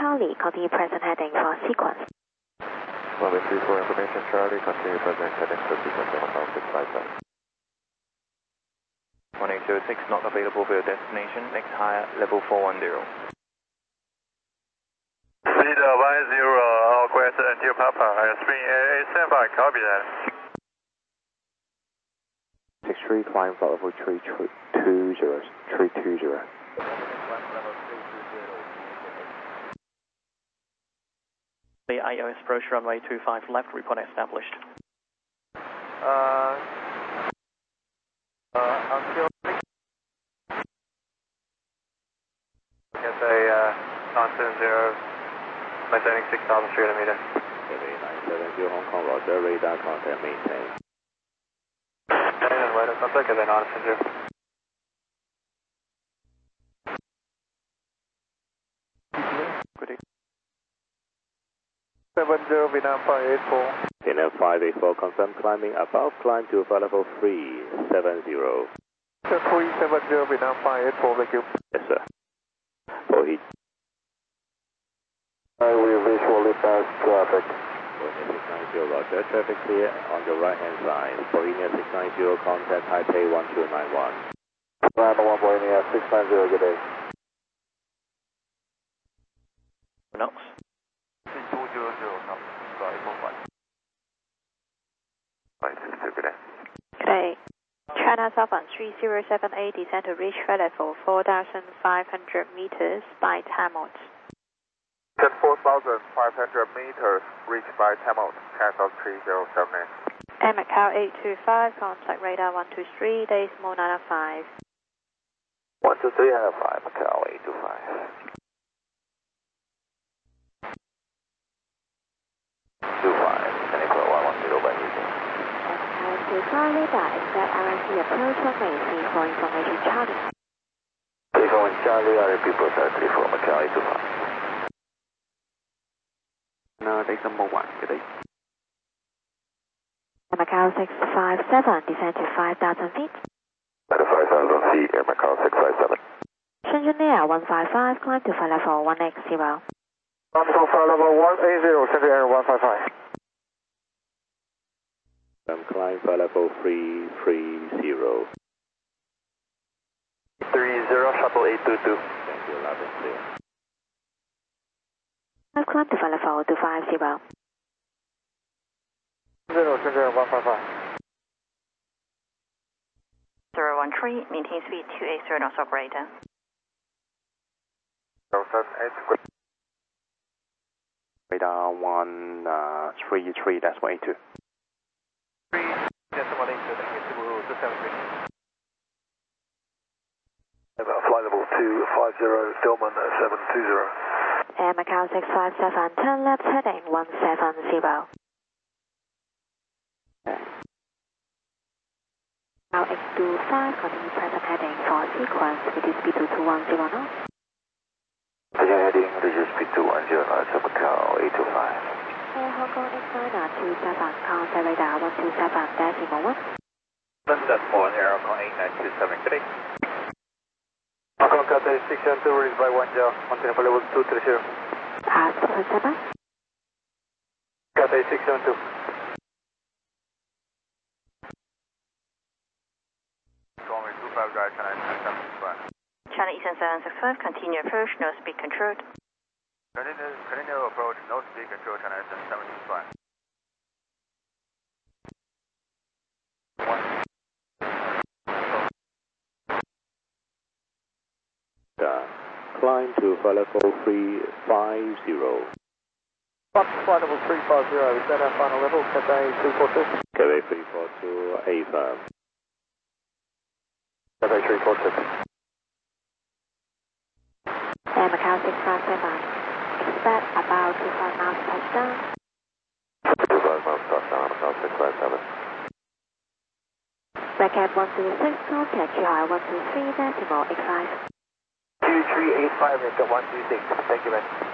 Charlie, continue present heading for sequence. Runway 34 information Charlie, continue present heading for sequence Macau 657. 1806 not available for your destination, next higher level 410. Speed 10, all quest until Papa, spring standby, copy that. 63 flying flight level 320. The IOS approach runway 25 left, report established. Until say constant 0, maintaining 6,300 meters. 970 Hong Kong, Roger, radar contact maintain. And radar contact and then constant 0. Good. 70 Vietnam 584. Vietnam 584, confirm climbing above, climb to flight level 370. 370 Vietnam 584, thank you. Yes, sir. For heat. We visually pass traffic. Bohemia 690, Roger, traffic clear on your right hand side. Bohemia 690, contact Taipei 1291. Round 1 Bohemia 690, good day. Knox. 3200 knots, sorry, 45. 562, good day. Good day. China Southbound 3078, descend to reach flight level 4,500 meters by Tamot. 4,500 meters, reached by Tamot, cancel 3078. Air Macau 825, contact radar 123, decimal 905. 123 905, Macau 825. 25, any clear 110 by using. Macau 25 radar, expect RNC approach runway 34 information Charlie. 34 Charlie, I repeat process 34 Macau 825. Decimal 1, good day. Macau 657, descend to 5,000 feet. At 5,000 feet, Air Macau 657. Shenzhen Air 155, climb to flight level 180. Control flight level 180, Shenzhen Air 155. Climb flight level 330. 30, shuttle 822. Thank you, 11 clear. I've climbed to flight level 250. 0, Shenzhen Air 155. 013, maintain speed 280 knots operator. 078, Radar 133, that's 182. 3, decimal 8, thank you, 273. Flight level 250, Stillman 720. Air Macau 657, turn left heading 170. Now X25, continue present heading for sequence, reduce speed to 210 knots. Heading, reduce speed to 110 knots, Macau 825. Air Hong Kong X9 27, contact radar 127, decimal 1. London 4, Air Hong Kong 8927, good day. Hong Kong Cathay 672, reached by 10, continue for level 230. Pass 2.7. Cathay 672. Runway 25, drive China Eastern 765. China Eastern 765, continue approach, no speed controlled. Continue approach, no speed control, China Eastern 765. Climb to flight level 350. Flight level 350, is that our final level? Cathay 342. Cathay 342, A firm. Cathay 342. Air Macau 657, expect about 25 miles touchdown. 25 miles touchdown, Macau 657. Bracket 126, contact QI 123, decimal 85. 2385 into 126, thank you man.